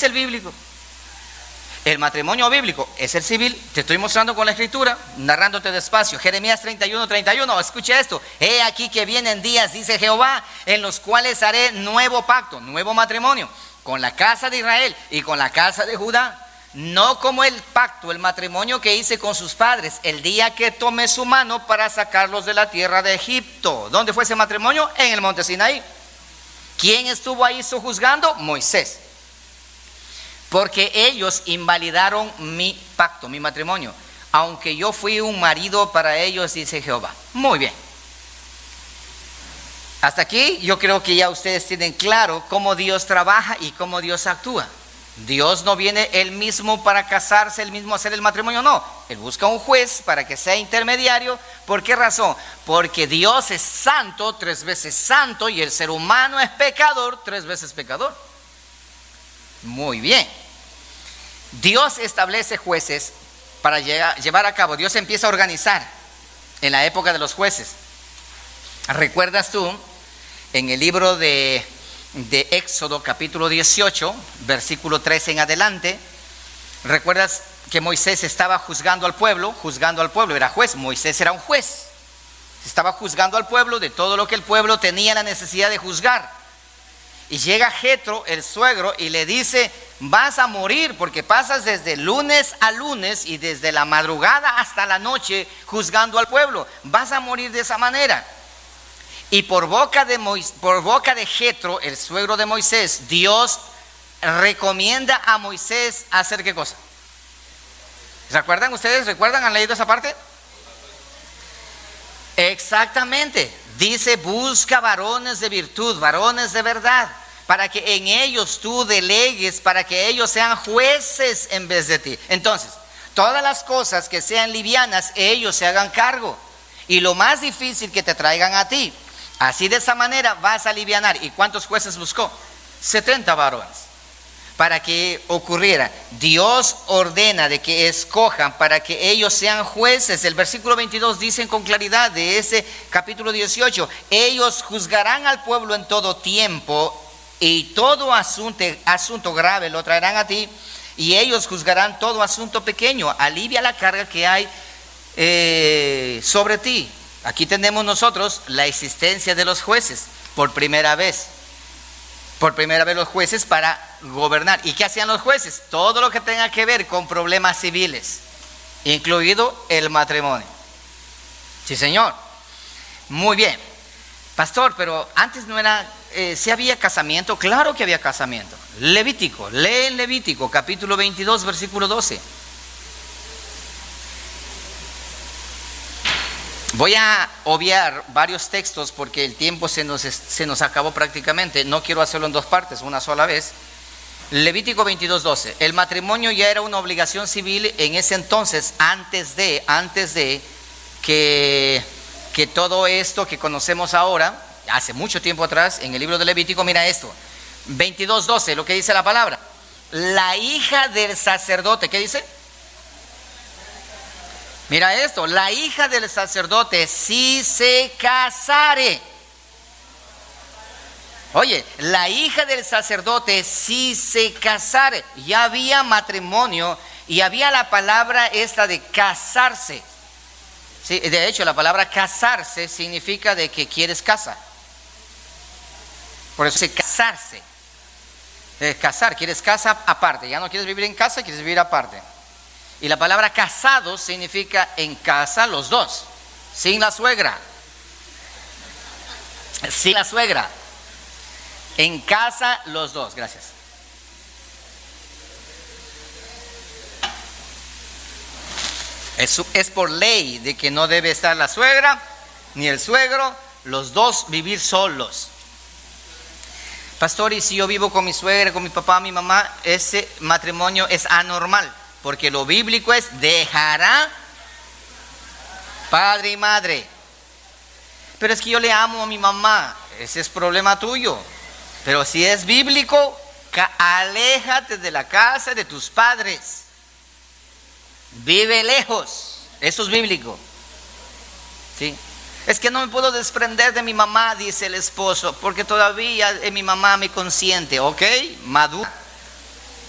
el bíblico. El matrimonio bíblico es el civil. Te estoy mostrando con la escritura, narrándote despacio. Jeremías 31:31, escucha esto. He aquí que vienen días, dice Jehová, en los cuales haré nuevo pacto, nuevo matrimonio, con la casa de Israel y con la casa de Judá. No como el pacto, el matrimonio que hice con sus padres el día que tomé su mano para sacarlos de la tierra de Egipto. ¿Dónde fue ese matrimonio? En el monte Sinaí. ¿Quién estuvo ahí sojuzgando? Moisés. Porque ellos invalidaron mi pacto, mi matrimonio, aunque yo fui un marido para ellos, dice Jehová. Muy bien. Hasta aquí yo creo que ya ustedes tienen claro cómo Dios trabaja y cómo Dios actúa. Dios no viene él mismo para casarse, él mismo hacer el matrimonio, no. Él busca un juez para que sea intermediario. ¿Por qué razón? Porque Dios es santo, 3 veces santo, y el ser humano es pecador, 3 veces pecador. Muy bien. Dios establece jueces para llevar a cabo. Dios empieza a organizar en la época de los jueces. ¿Recuerdas tú en el libro de Éxodo capítulo 18, versículo 13 en adelante? ¿Recuerdas que Moisés estaba juzgando al pueblo? Era juez. Moisés era un juez. Estaba juzgando al pueblo de todo lo que el pueblo tenía la necesidad de juzgar. Y llega Jetro, el suegro, y le dice: vas a morir porque pasas desde lunes a lunes y desde la madrugada hasta la noche juzgando al pueblo. Vas a morir de esa manera. Y por boca de Jetro, el suegro de Moisés, Dios recomienda a Moisés hacer ¿qué cosa? ¿Recuerdan ustedes? ¿Han leído esa parte? Exactamente. Dice: busca varones de virtud, varones de verdad, para que en ellos tú delegues, para que ellos sean jueces en vez de ti. Entonces, todas las cosas que sean livianas, ellos se hagan cargo. Y lo más difícil que te traigan a ti. Así de esa manera vas a alivianar. ¿Y cuántos jueces buscó? 70 varones. Para que ocurriera. Dios ordena de que escojan para que ellos sean jueces. El versículo 22 dice con claridad de ese capítulo 18: ellos juzgarán al pueblo en todo tiempo, y todo asunto grave lo traerán a ti, y ellos juzgarán todo asunto pequeño. Alivia la carga que hay sobre ti. Aquí tenemos nosotros la existencia de los jueces por primera vez. Por primera vez los jueces para gobernar. ¿Y qué hacían los jueces? Todo lo que tenga que ver con problemas civiles, incluido el matrimonio. Sí, señor. Muy bien. Pastor, pero antes no era, ¿sí había casamiento? Claro que había casamiento. Levítico, lee en Levítico, capítulo 22, versículo 12. Voy a obviar varios textos porque el tiempo se nos acabó prácticamente. No quiero hacerlo en 2 partes, una sola vez. Levítico 22, 12. El matrimonio ya era una obligación civil en ese entonces, antes de que todo esto que conocemos ahora, hace mucho tiempo atrás, en el libro de Levítico. Mira esto, 22, 12, lo que dice la palabra. La hija del sacerdote, ¿qué dice? Mira esto, la hija del sacerdote si se casare. Oye, la hija del sacerdote si se casare. Ya había matrimonio y había la palabra esta de casarse. Sí, de hecho, la palabra casarse significa de que quieres casa. Por eso casarse. Casar, quieres casa aparte. Ya no quieres vivir en casa, quieres vivir aparte. Y la palabra casado significa en casa los dos, sin la suegra. Sin la suegra. En casa los dos. Gracias. Es por ley de que no debe estar la suegra ni el suegro, los dos vivir solos. Pastor, y si yo vivo con mi suegra, con mi papá, mi mamá, ese matrimonio es anormal. Porque lo bíblico es: dejará padre y madre. Pero es que yo le amo a mi mamá. Ese es problema tuyo. Pero si es bíblico, aléjate de la casa de tus padres. Vive lejos. Eso es bíblico. ¿Sí? Es que no me puedo desprender de mi mamá, dice el esposo, porque todavía mi mamá me consiente. Ok, madura.